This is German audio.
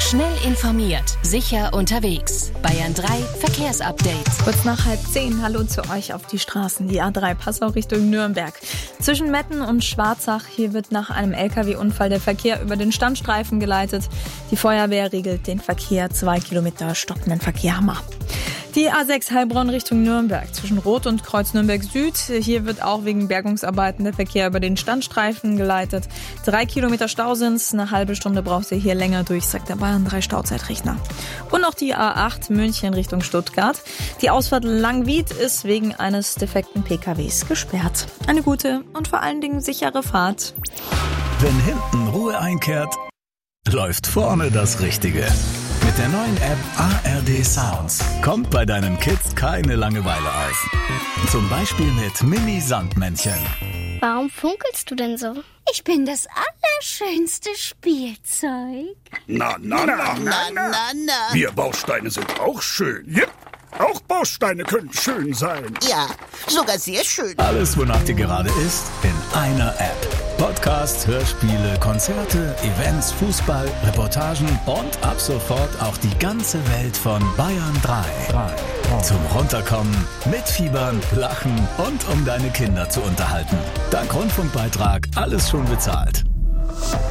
Schnell informiert, sicher unterwegs. Bayern 3 Verkehrsupdate. Kurz nach 9:30, hallo zu euch auf die Straßen. Die A3 Passau Richtung Nürnberg. Zwischen Metten und Schwarzach, hier wird nach einem LKW-Unfall der Verkehr über den Standstreifen geleitet. Die Feuerwehr regelt den Verkehr, 2 Kilometer stockenden Verkehr haben wir. Die A6 Heilbronn Richtung Nürnberg zwischen Rot und Kreuz Nürnberg Süd. Hier wird auch wegen Bergungsarbeiten der Verkehr über den Standstreifen geleitet. 3 Kilometer Stau sind's. Eine halbe Stunde braucht ihr hier länger durch, sagt der Bayern 3 Stauzeitrechner. Und noch die A8 München Richtung Stuttgart. Die Ausfahrt Langwied ist wegen eines defekten PKWs gesperrt. Eine gute und vor allen Dingen sichere Fahrt. Wenn hinten Ruhe einkehrt, läuft vorne das Richtige. Mit der neuen App ARD Sounds kommt bei deinen Kids keine Langeweile auf. Zum Beispiel mit Mini-Sandmännchen. Warum funkelst du denn so? Ich bin das allerschönste Spielzeug. Na. Wir Bausteine sind auch schön. Yep. Auch Bausteine können schön sein. Ja, sogar sehr schön. Alles, wonach dir gerade ist, in einer App. Podcasts, Hörspiele, Konzerte, Events, Fußball, Reportagen und ab sofort auch die ganze Welt von Bayern 3. Zum Runterkommen, mitfiebern, lachen und um deine Kinder zu unterhalten. Dank Rundfunkbeitrag alles schon bezahlt.